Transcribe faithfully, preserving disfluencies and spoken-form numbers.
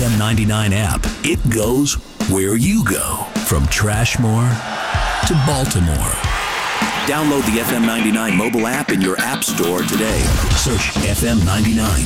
M ninety-nine app. It goes where you go. From Trashmore to Baltimore. Download the F M ninety-nine mobile app in your app store today. Search F M ninety-nine.